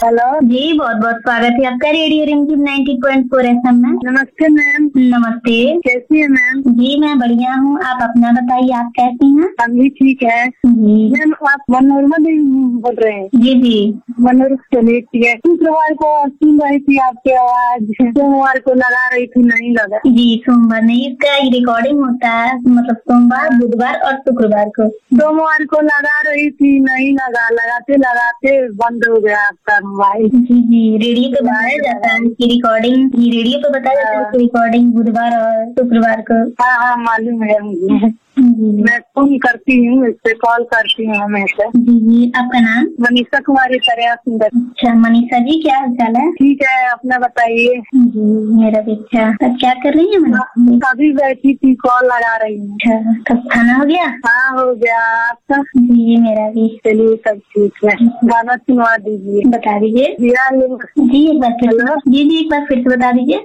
Hello जी, बहुत बहुत स्वागत है आपका रेडियो रिमझिम 90.4 FM में। नमस्ते मैम। नमस्ते। कैसी है मैम? जी मैं बढ़िया हूँ, आप अपना बताइए, आप कैसी हैं? हम भी ठीक है जी मैम। आप मनोरमा देवी बोल रहे हैं? जी जी मनोरमा चलिए ठीक है। शुक्रवार को सुन रही थी आपकी आवाज, सोमवार को लगा रही थी, नहीं लगा। जी, सोमवार नहीं, इसका रिकॉर्डिंग होता है मतलब सोमवार, बुधवार और शुक्रवार को। सोमवार को लगा रही थी, नहीं लगा, लगाते लगाते बंद हो गया आपका मोबाइल। जी जी, रेडियो पे बताया जाता है कि रिकॉर्डिंग, रेडियो पे बताया जाता है कि रिकॉर्डिंग बुधवार और शुक्रवार को। हाँ हाँ मालूम है मुझे। जी मैं फोन करती हूँ, इससे कॉल करती हूँ हमेशा। जी जी, आपका नाम? मनीषा कुमारी तरह सुंदर। अच्छा मनीषा जी, क्या हाल चाल है? ठीक है, अपना बताइए। जी मेरा भी अच्छा। अब क्या कर रही है मनीषा जी? अभी बैठी थी, कॉल लगा रही हूँ। अच्छा, कब खाना हो गया? हाँ हो गया, आपका? जी मेरा भी। चलिए सब ठीक है। गाना सुनवा दीजिए। बता दीजिए। जिया ले जी एक बार फिर जी एक बार फिर से बता दीजिए।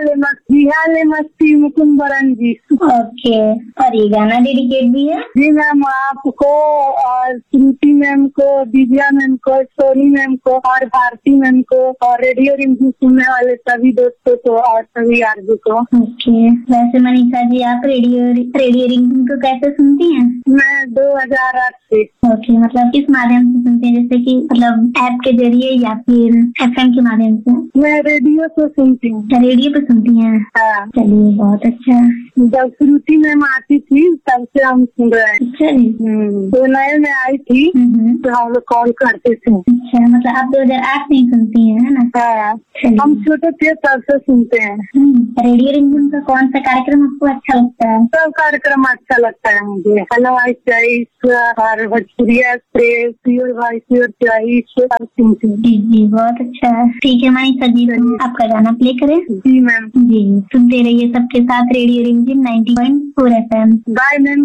जिया ले मस्ती मुकुंद बरन जी। ओके, और ये गाना डेडिकेट भी है? जी मैम, आपको और श्रुति मैम को, दिव्या मैम को, सोनी मैम को और भारती मैम को और रेडियो रिमझिम सुनने वाले सभी दोस्तों को और सभी आरजू को। ओके, वैसे मनीषा जी आप रेडियो रिमझिम को कैसे सुनती हैं? मैं 2008 से। ओके, मतलब किस माध्यम से सुनती हैं, जैसे कि मतलब ऐप के जरिए या फिर FM के माध्यम से? मैं रेडियो से सुनती हूँ। रेडियो पे सुनती हैं? हाँ। चलिए बहुत अच्छा। जब श्रुति मैम आती थी तब से हम सुन रहे हैं। अच्छा जी। तो नए में आई थी तो हम लोग कॉल करते थे। अच्छा, मतलब आप 2008 से ही सुनती हैं, है ना? हाँ, हम छोटे थे तब से सुनते हैं। रेडियो रिमझिम का कौन सा कार्यक्रम आपको अच्छा लगता है? सब कार्यक्रम अच्छा लगता है मुझे। हेलो भाई चॉइस और भोजपुरिया एक्सप्रेस, प्योर भाई प्योर चॉइस, सब सुनती हूँ। जी जी बहुत अच्छा। ठीक है मनीषा जी, तो आपका गाना प्ले करें? जी मैम। जी, सुनते रहिए सबके साथ रेडियो रिमझिम 90.4 FM। Bye ma'am.